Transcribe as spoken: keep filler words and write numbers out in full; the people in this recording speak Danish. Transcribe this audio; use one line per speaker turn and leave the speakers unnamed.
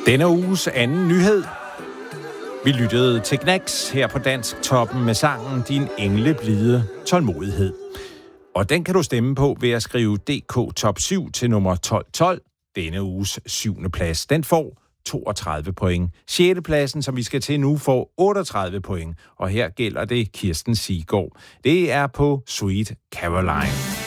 Denne uges anden nyhed. Vi lyttede til Knacks her på Dansk Toppen med sangen Din engleblide tålmodighed. Og den kan du stemme på ved at skrive D K Top syv til nummer tolv tolv. Denne uges syvende plads. Den får toogtredive point. sjette pladsen, som vi skal til nu, får otteogtredive point. Og her gælder det Kirsten Siggaard. Det er på Sweet Caroline.